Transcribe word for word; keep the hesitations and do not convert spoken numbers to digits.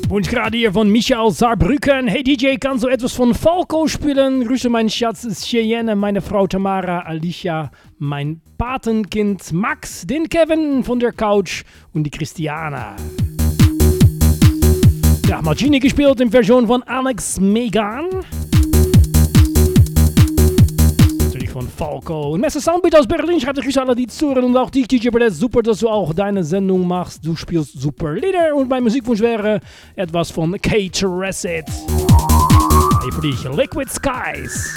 Und gerade hier von Micha aus Saarbrücken. Hey D J, kannst du etwas von Falco spielen? Grüße mein Schatz Cheyenne, meine Frau Tamara, Alicia, mein Patenkind Max, den Kevin von der Couch und die Christiana. Ja, Margini gespielt in Version von Alex Megan. Natürlich von Falco. Und Messer Soundbeat aus Berlin schreibt euch alle die zuhören und auch dich, D J Bradett. Super, dass du auch deine Sendung machst. Du spielst super Lieder und mein Musikwunsch wäre etwas von Kate Resset. Hier für dich, Liquid Skies.